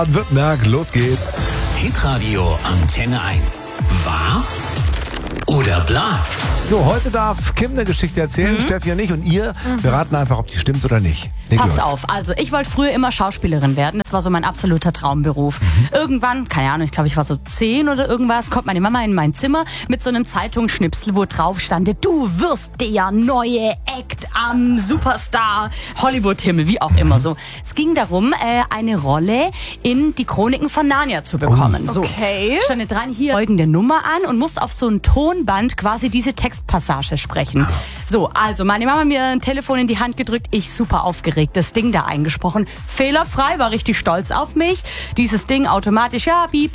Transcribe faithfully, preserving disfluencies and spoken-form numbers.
Baden-Württemberg, los geht's. Hitradio Antenne eins. Wahr oder bla? So, heute darf Kim eine Geschichte erzählen, mhm. Steffi und ich. Und ihr, mhm. wir raten einfach, ob die stimmt oder nicht. Leg Passt los. auf, also ich wollte früher immer Schauspielerin werden. Das war so mein absoluter Traumberuf. Mhm. Irgendwann, keine Ahnung, ich glaube, ich war so zehn oder irgendwas, kommt meine Mama in mein Zimmer mit so einem Zeitungsschnipsel, wo drauf stand, du wirst der neue Act am Superstar Hollywood-Himmel, wie auch mhm. immer so. Es ging darum, äh, eine Rolle in die Chroniken von Narnia zu bekommen. Oh. So, okay. stand dran, hier folgende Nummer an und musste auf so ein Tonband quasi diese Textpassage sprechen. So, also meine Mama mir ein Telefon in die Hand gedrückt, ich super aufgeregt, das Ding da eingesprochen. Fehlerfrei, war richtig stolz auf mich. Dieses Ding automatisch, ja, piep,